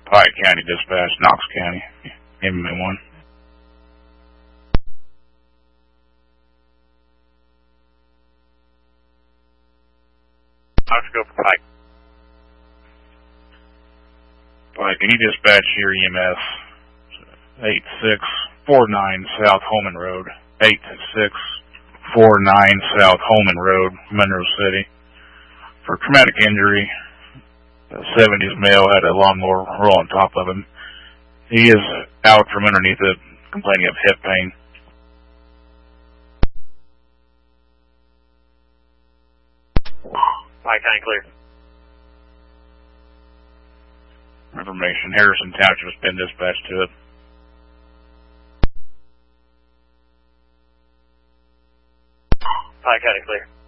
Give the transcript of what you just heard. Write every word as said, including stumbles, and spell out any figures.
Pike County Dispatch, Knox County, M M one. Knox, go for Pike. Pike, can you dispatch your E M S eight six four nine South Holman Road, eight six four nine South Holman Road, Monroe City, for traumatic injury? A seventies male had a lawnmower roll on top of him. He is out from underneath it, complaining of hip pain. Pike County clear. Information, Harrison Township has been dispatched to it. Pike County clear.